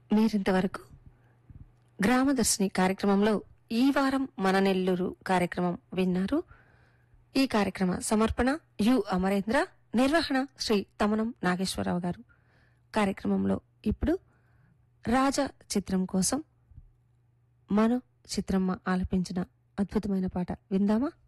మీరింతవరకు గ్రామదర్శిని కార్యక్రమంలో ఈ వారం మన నెల్లూరు కార్యక్రమం విన్నారు. ఈ కార్యక్రమ సమర్పణ యు అమరేంద్ర, నిర్వహణ శ్రీ తమనం నాగేశ్వరరావు గారు. కార్యక్రమంలో ఇప్పుడు రాజా చిత్రం కోసం మనో చిత్రమ్మ ఆలపించిన అద్భుతమైన పాట విందామా?